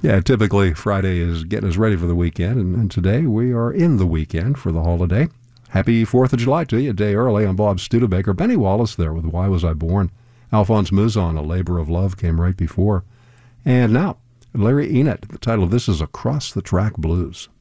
Yeah, typically Friday is getting us ready for the weekend, and today we are in the weekend for the holiday. Happy 4th of July to you, a day early. I'm Bob Studebaker. Benny Wallace there with Why Was I Born? Alphonse Mouzon, A Labor of Love, came right before. And now, Larry Enid. The title of this is Across the Track Blues.